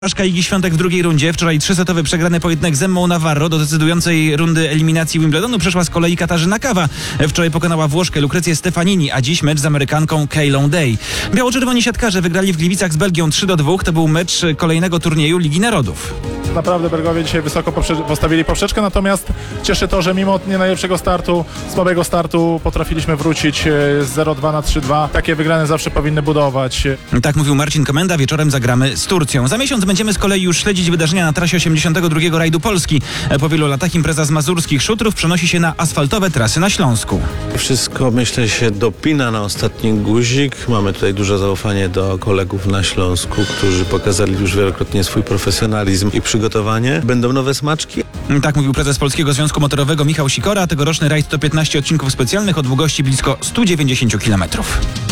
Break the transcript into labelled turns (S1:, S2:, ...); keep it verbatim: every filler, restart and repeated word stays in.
S1: Porażka Igi Świątek w drugiej rundzie. Wczoraj trzysetowy przegrany pojedynek z Emmą Navarro. Do decydującej rundy eliminacji Wimbledonu przeszła z kolei Katarzyna Kawa. Wczoraj pokonała Włoszkę Lucrezję Stefanini, a dziś mecz z Amerykanką Keylą Day. Biało-czerwoni siatkarze wygrali w Gliwicach z Belgią trzy do dwóch. To był mecz kolejnego turnieju Ligi Narodów.
S2: Naprawdę Belgowie dzisiaj wysoko poprze- postawili poprzeczkę, natomiast cieszy to, że mimo nie najlepszego startu, słabego startu potrafiliśmy wrócić z zero dwa na trzy dwa. Takie wygrane zawsze powinny budować.
S1: Tak mówił Marcin Komenda. Wieczorem zagramy z Turcją. Za miesiąc będziemy z kolei już śledzić wydarzenia na trasie osiemdziesiątego drugiego rajdu Polski. Po wielu latach impreza z mazurskich szutrów przenosi się na asfaltowe trasy na Śląsku.
S3: Wszystko, myślę, się dopina na ostatni guzik. Mamy tutaj duże zaufanie do kolegów na Śląsku, którzy pokazali już wielokrotnie swój profesjonalizm i przygotowanie. Będą nowe smaczki.
S1: Tak mówił prezes Polskiego Związku Motorowego Michał Sikora. Tegoroczny rajd to piętnaście odcinków specjalnych o długości blisko sto dziewięćdziesiąt kilometrów.